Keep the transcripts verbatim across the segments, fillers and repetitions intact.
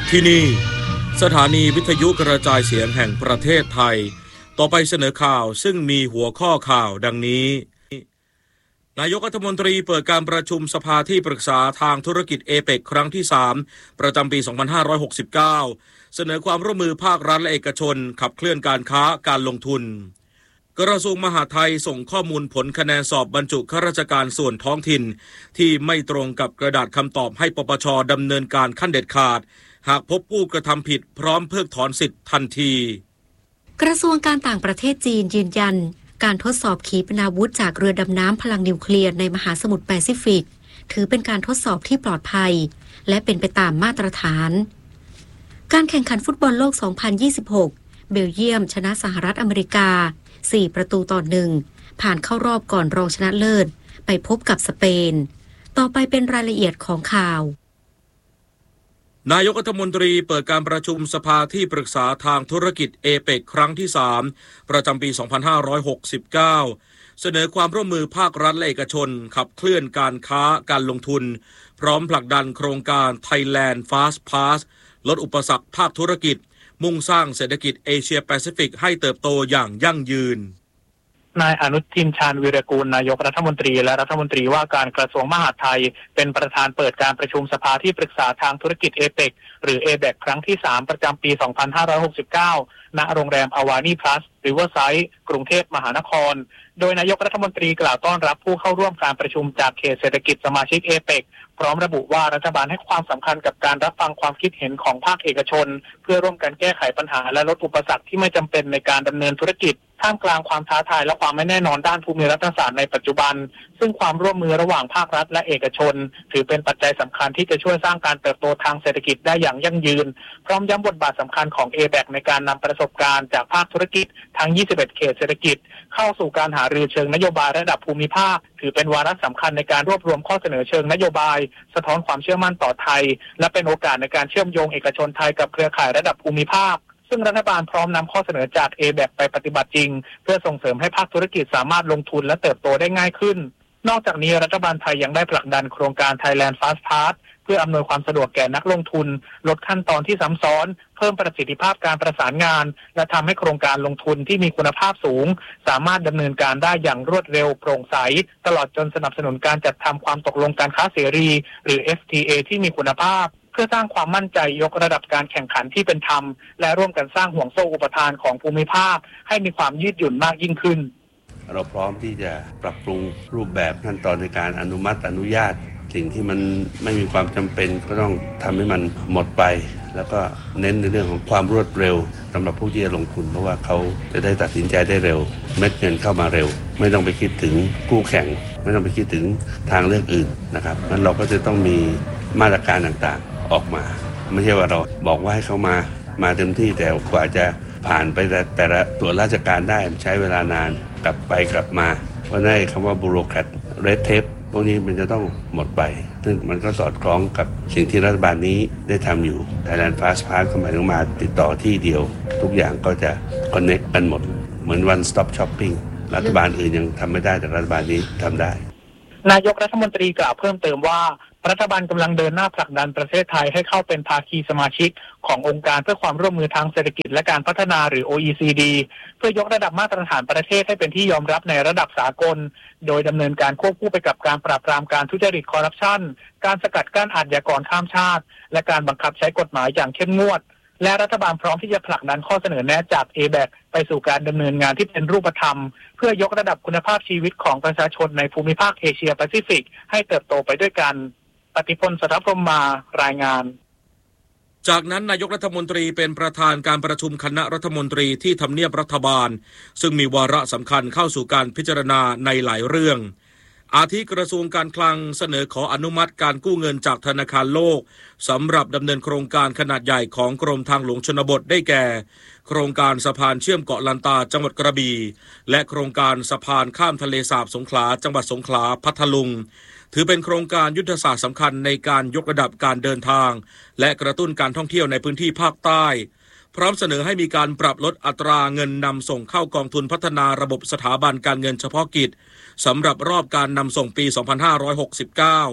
ที่นี่สถานีวิทยุกระจายเสียงแห่งประเทศไทยต่อไปเสนอข่าวซึ่งมีหัวข้อข่าวดังนี้นายกรัฐมนตรีเปิดการประชุมสภาที่ปรึกษาทางธุรกิจเอเปกครั้งที่สามประจำปีสองพันห้าร้อยหกสิบเก้าเสนอความร่วมมือภาครัฐและเอกชนขับเคลื่อนการค้าการลงทุนกระทรวงมหาดไทยส่งข้อมูลผลคะแนนสอบบรรจุข้าราชการส่วนท้องถิ่นที่ไม่ตรงกับกระดาษคำตอบให้ปปช.ดำเนินการขั้นเด็ดขาดหากพบผู้กระทำผิดพร้อมเพิกถอนสิทธิ์ทันทีกระทรวงการต่างประเทศจีนยืนยันการทดสอบขีปนาวุธจากเรือดำน้ำพลังนิวเคลียร์ในมหาสมุทรแปซิฟิกถือเป็นการทดสอบที่ปลอดภัยและเป็นไปตามมาตรฐานการแข่งขันฟุตบอลโลก สองพันยี่สิบหก เบลเยียมชนะสหรัฐอเมริกา สี่ ประตูต่อหนึ่งผ่านเข้ารอบก่อนรองชนะเลิศไปพบกับสเปนต่อไปเป็นรายละเอียดของข่าวนายกรัฐมนตรีเปิดการประชุมสภาที่ปรึกษาทางธุรกิจเอเปกครั้งที่สามประจำปีสองพันห้าร้อยหกสิบเก้าเสนอความร่วมมือภาครัฐและเอกชนขับเคลื่อนการค้าการลงทุนพร้อมผลักดันโครงการ Thailand Fast Pass ลดอุปสรรคภาคธุรกิจมุ่งสร้างเศรษฐกิจเอเชียแปซิฟิกให้เติบโตอย่างยั่งยืนนายอนุทินชาญวีรกูลนายกรัฐมนตรีและรัฐมนตรีว่าการกระทรวงมหาดไทยเป็นประธานเปิดการประชุมสภาที่ปรึกษาทางธุรกิจเอเปกหรือ เอ บี อี ซี ครั้งที่สามประจำปีสองพันห้าร้อยหกสิบเก้าณโรงแรมอวานีพลัสริเวอร์ไซด์กรุงเทพมหานครโดยนายกรัฐมนตรีกล่าวต้อนรับผู้เข้าร่วมการประชุมจากเขตเศรษฐกิจสมาชิกเอเปกพร้อมระบุว่ารัฐบาลให้ความสำคัญกับการรับฟังความคิดเห็นของภาคเอกชนเพื่อร่วมกันแก้ไขปัญหาและลดอุปสรรคที่ไม่จำเป็นในการดำเนินธุรกิจท่ามกลางความท้าทายและความไม่แน่นอนด้านภูมิรัฐศาสตร์ในปัจจุบันซึ่งความร่วมมือระหว่างภาครัฐและเอกชนถือเป็นปัจจัยสำคัญที่จะช่วยสร้างการเติบโตทางเศรษฐกิจได้อย่างยั่งยืนพร้อมย้ำบทบาทสำคัญของ เอ บี อี ซี ในการนำประสบการณ์จากภาคธุรกิจทั้งยี่สิบเอ็ดเขตเศรษฐกิจเข้าสู่การหารือเชิงนโยบายระดับภูมิภาคถือเป็นวาระสำคัญในการรวบรวมข้อเสนอเชิงนโยบายสะท้อนความเชื่อมั่นต่อไทยและเป็นโอกาสในการเชื่อมโยงเอกชนไทยกับเครือข่ายระดับภูมิภาคซึ่งรัฐบาลพร้อมนำข้อเสนอจาก เอ บี อี ซี ไปปฏิบัติจริงเพื่อส่งเสริมให้ภาคธุรกิจสามารถลงทุนและเติบโตได้ง่ายขึ้นนอกจากนี้รัฐบาลไทยยังได้ผลักดันโครงการ Thailand Fast Pass เพื่ออำนวยความสะดวกแก่นักลงทุนลดขั้นตอนที่ซ้ำซ้อนเพิ่มประสิทธิภาพการประสานงานและทำให้โครงการลงทุนที่มีคุณภาพสูงสามารถดำเนินการได้อย่างรวดเร็วโปร่งใสตลอดจนสนับสนุนการจัดทำความตกลงการค้าเสรีหรือ เอฟ ที เอ ที่มีคุณภาพเพื่อสร้างความมั่นใจยกระดับการแข่งขันที่เป็นธรรมและร่วมกันสร้างห่วงโซ่อุปทานของภูมิภาคให้มีความยืดหยุ่นมากยิ่งขึ้นเราพร้อมที่จะปรับปรุงรูปแบบขั้นตอนในการอนุมัติอนุญาตสิ่งที่มันไม่มีความจำเป็นก็ต้องทำให้มันหมดไปแล้วก็เน้นในเรื่องของความรวดเร็วสำหรับผู้ที่จะลงทุนเพราะว่าเขาจะได้ตัดสินใจได้เร็วเม็ดเงินเข้ามาเร็วไม่ต้องไปคิดถึงคู่แข่งไม่ต้องไปคิดถึงทางเลือกอื่นนะครับงั้นเราก็จะต้องมีมาตรการต่างๆออกมาไม่ใช่ว่าเราบอกว่าให้เขามามาเต็มที่แต่กว่าจะผ่านไปแต่แต่ละตัวราชการได้ใช้เวลานานกลับไปกลับมาเพราะได้คำว่าบูโรแครตเรดเทปพวกนี้มันจะต้องหมดไปซึ่งมันก็สอดคล้องกับสิ่งที่รัฐบาลนี้ได้ทำอยู่ Thailand Fast Pass ก็หมายถึงมาติดต่อที่เดียวทุกอย่างก็จะ connect กันหมดเหมือน one stop shopping รัฐบาลอื่นยังทำไม่ได้แต่รัฐบาลนี้ทำได้นายกรัฐมนตรีกล่าวเพิ่มเติมว่ารัฐบาลกำลังเดินหน้าผลักดันประเทศไทยให้เข้าเป็นภาคีสมาชิกขององค์การเพื่อความร่วมมือทางเศรษฐกิจและการพัฒนาหรือ โอ อี ซี ดี เพื่อยกระดับมาตรฐานประเทศให้เป็นที่ยอมรับในระดับสากลโดยดำเนินการควบคู่ไปกับการปราบปรามการทุจริตคอร์รัปชันการสกัดกั้นอาชญากรข้ามชาติและการบังคับใช้กฎหมายอย่างเข้มงวดและรัฐบาลพร้อมที่จะผลักดันข้อเสนอแนะจาก เอ บี อี ซี ไปสู่การดำเนินงานที่เป็นรูปธรรมเพื่อยกระดับคุณภาพชีวิตของประชาชนในภูมิภาคเอเชียแปซิฟิกให้เติบโตไปด้วยกันปฏิพล สัทธพรหมมารายงานจากนั้นนายกรัฐมนตรีเป็นประธานการประชุมคณะรัฐมนตรีที่ทำเนียบรัฐบาลซึ่งมีวาระสำคัญเข้าสู่การพิจารณาในหลายเรื่องอาทิกระทรวงการคลังเสนอขออนุมัติการกู้เงินจากธนาคารโลกสำหรับดำเนินโครงการขนาดใหญ่ของกรมทางหลวงชนบทได้แก่โครงการสะพานเชื่อมเกาะลันตาจังหวัดกระบี่และโครงการสะพานข้ามทะเลสาบสงขลาจังหวัดสงขลาพัทลุงถือเป็นโครงการยุทธศาสตร์สำคัญในการยกระดับการเดินทางและกระตุ้นการท่องเที่ยวในพื้นที่ภาคใต้พร้อมเสนอให้มีการปรับลดอัตราเงินนำส่งเข้ากองทุนพัฒนาระบบสถาบันการเงินเฉพาะกิจสำหรับรอบการนำส่งปี สองพันห้าร้อยหกสิบเก้า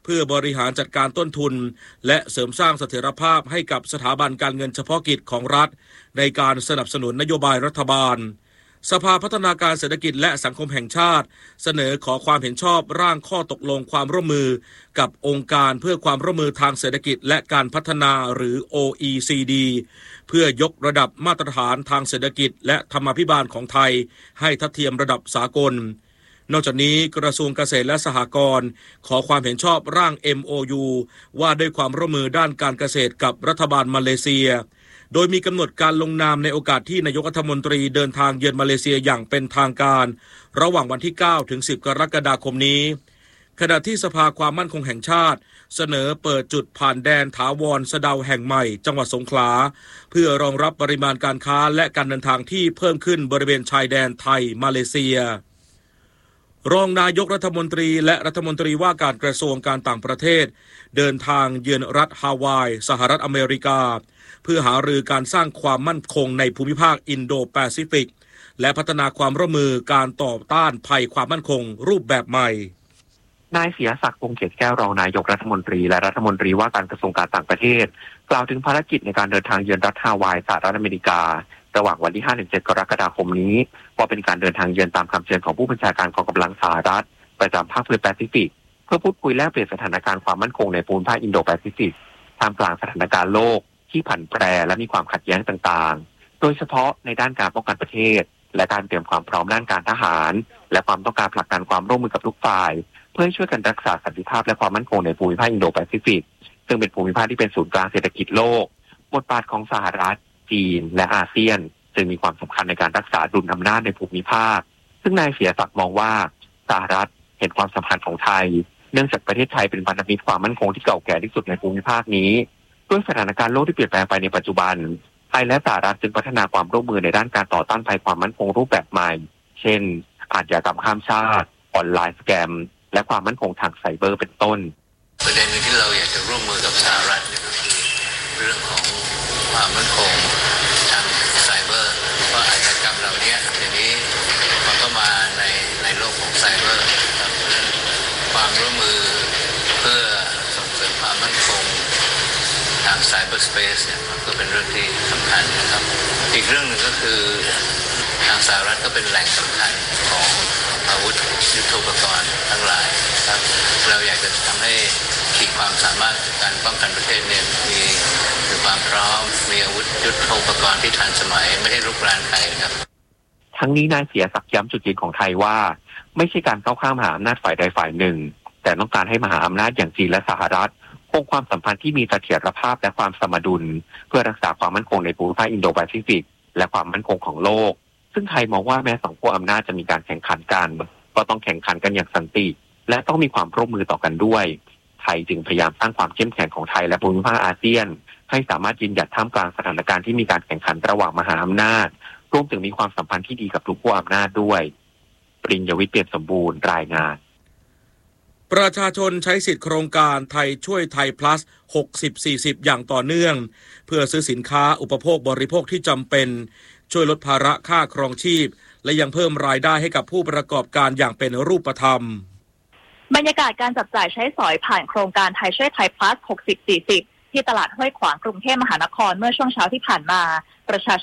เพื่อบริหารจัดการต้นทุนและเสริมสร้างเสถียรภาพให้กับสถาบันการเงินเฉพาะกิจของรัฐในการสนับสนุนนโยบายรัฐบาลสภาพัฒนาการเศรษฐกิจและสังคมแห่งชาติเสนอขอความเห็นชอบร่างข้อตกลงความร่วมมือกับองค์การเพื่อความร่วมมือทางเศรษฐกิจและการพัฒนาหรือ โอ อี ซี ดี เพื่อยกระดับมาตรฐานทางเศรษฐกิจและธรรมาภิบาลของไทยให้ทัดเทียมระดับสากลนอกจากนี้กระทรวงเกษตรและสหกรณ์ขอความเห็นชอบร่าง เอ็ม โอ ยู ว่าด้วยความร่วมมือด้านการเกษตรกับรัฐบาลมาเลเซียโดยมีกำหนดการลงนามในโอกาสที่นายกรัฐมนตรีเดินทางเยือนมาเลเซียอย่างเป็นทางการระหว่างวันที่เก้าถึงสิบกรกฎาคมนี้ขณะที่สภาความมั่นคงแห่งชาติเสนอเปิดจุดผ่านแดนถาวรสะเดาแห่งใหม่จังหวัดสงขลาเพื่อรองรับปริมาณการค้าและการเดินทางที่เพิ่มขึ้นบริเวณชายแดนไทยมาเลเซียรองนายกรัฐมนตรีและรัฐมนตรีว่าการกระทรวงการต่างประเทศเดินทางเยือนรัฐฮาวายสหรัฐอเมริกาเพื่อหารือการสร้างความมั่นคงในภูมิภาคอินโดแปซิฟิกและพัฒนาความร่วมมือการต่อต้านภัยความมั่นคงรูปแบบใหม่นายเสียศักดิ์พงษ์เกษแก้วรองนายกรัฐมนตรีและรัฐมนตรีว่าการกระทรวงการต่างประเทศกล่าวถึงภารกิจในการเดินทางเยือนรัฐฮาวายสหรัฐอเมริการะหว่างวันที่ ห้าถึงเจ็ด กรกฎาคมนี้ว่าเป็นการเดินทางเยือนตามคำเชิญของผู้บัญชาการกองกำลังสหรัฐประจำภาคพื้นแปซิฟิกเพื่อพูดคุยแลกเปลี่ยนสถานการณ์ความมั่นคงในภูมิภาคอินโดแปซิฟิกท่ามกลางสถานการณ์โลกที่ผันแปรและมีความขัดแย้งต่างๆโดยเฉพาะในด้านการป้องกันประเทศและการเตรียมความพร้อมด้านการทหารและความต้องการผลักดันความร่วมมือกับทุกฝ่ายเพื่อให้ช่วยกันรักษาสันติภาพและความมั่นคงในภูมิภาคอินโดแปซิฟิกซึ่งเป็นภูมิภาคที่เป็นศูนย์กลางเศรษฐกิจโลกบทบาทของสหรัฐจีนและอาเซียนจึงมีความสำคัญในการรักษาดุลอำนาจในภูมิภาคซึ่งนายเสียศักดิ์มองว่าสหรัฐเห็นความสำคัญของไทยเนื่องจากประเทศไทยเป็นพันธมิตรความมั่นคงที่เก่าแก่ที่สุดในภูมิภาคนี้ด้วยสถานการณ์โลกที่เปลี่ยนแปลงไปในปัจจุบันไทยและสหรัฐจึงพัฒนาความร่วมมือในด้านการต่อต้านภัยความมั่นคงรูปแบบใหม่เช่นอาชญากรรมข้ามชาติออนไลน์สแกมและความมั่นคงทางไซเบอร์เป็นต้นประเด็นที่เราอยากจะร่วมมือกับสหรัฐเนี่ยก็คือเรื่องของความมั่นคงทางไซเบอร์เพราะอาชญากรรมเหล่านี้ทีนี้มันก็มาในในโลกของไซเบอร์ครับความร่วมมือเพื่อส่งเสริมความมั่นคงทางไซเบอร์สเปซเนี่ยมันก็เป็นเรื่องที่สำคัญนะครับอีกเรื่องหนึ่งก็คือทางสหรัฐก็เป็นแหล่งสำคัญของอาวุธยุทโธปกรณ์ทั้งหลายครับเราอยากจะทำให้ขีดความสามารถการป้องกันประเทศเนี่ยมีมีความพร้อมมีอาวุธยุทโธปกรณ์ที่ทันสมัยไม่ได้รุกรานใครครับทั้งนี้นายเสียศักดิ์ย้ำจุดยืนของไทยว่าไม่ใช่การก้าวข้ามมหาอำนาจฝ่ายใดฝ่ายหนึ่งแต่ต้องการให้มหาอำนาจอย่างจีนและสหรัฐคงความสัมพันธ์ที่มีเสถียรภาพและความสมดุลเพื่อรักษาความมั่นคงในภูมิภาคอินโดแปซิฟิกและความมั่นคงของโลกซึ่งไทยมองว่าแม้สองขั้วอำนาจจะมีการแข่งขันกันก็ต้องแข่งขันกันอย่างสันติและต้องมีความร่วมมือต่อกันด้วยไทยจึงพยายามสร้างความเข้มแข็งของไทยและภูมิภาคอาเซียนให้สามารถยืนหยัดท่ามกลางสถานการณ์ที่มีการแข่งขันระหว่างมหาอำนาจรวมถึงมีความสัมพันธ์ที่ดีกับทุกขั้วอำนาจด้วยปริญญวิทย์เปี่ยมสมบูรณ์รายงานประชาชนใช้สิทธิโครงการไทยช่วยไทย plus หกสิบ สี่สิบ อย่างต่อเนื่องเพื่อซื้อสินค้าอุปโภคบริโภคที่จำเป็นช่วยลดภาระค่าครองชีพและยังเพิ่มรายได้ให้กับผู้ประกอบการอย่างเป็นรูปธรรมบรรยากาศการจับจ่ายใช้สอยผ่านโครงการไทยช่วยไทย plus หกสิบ สี่สิบ ที่ตลาดห้วยขวางกรุงเทพมหานครเมื่อช่วงเช้าที่ผ่านมาประชา